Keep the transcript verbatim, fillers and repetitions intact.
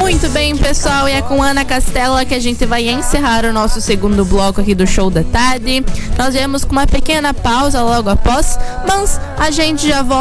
Muito bem, pessoal, e é com Ana Castela que a gente vai encerrar o nosso segundo bloco aqui do Show da Tarde. Nós viemos com uma pequena pausa logo após, mas a gente já volta